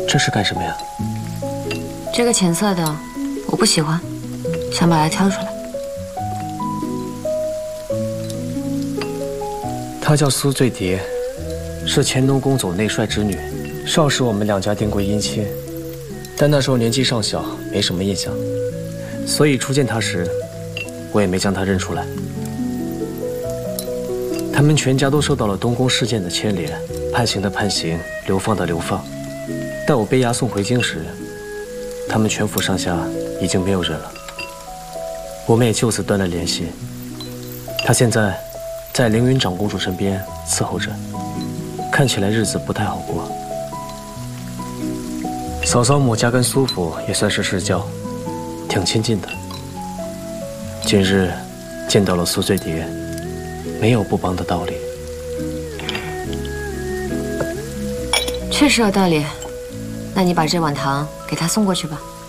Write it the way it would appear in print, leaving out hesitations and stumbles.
这是干什么呀？ 这个浅色的我不喜欢，想把它挑出来。 她叫苏醉蝶，是乾东宫总内帅之女。少时我们两家定过姻亲，但那时候年纪尚小，没什么印象，所以初见她时，我也没将她认出来。他们全家都受到了东宫事件的牵连，判刑的判刑，流放的流放。待我被押送回京时，他们全府上下已经没有人了，我们也就此断了联系。她现在在凌云长公主身边伺候着，看起来日子不太好过。嫂嫂母家跟苏府也算是世交，挺亲近的。今日见到了苏醉蝶，没有不帮的道理。 确实有道理，那你把这碗糖给他送过去吧。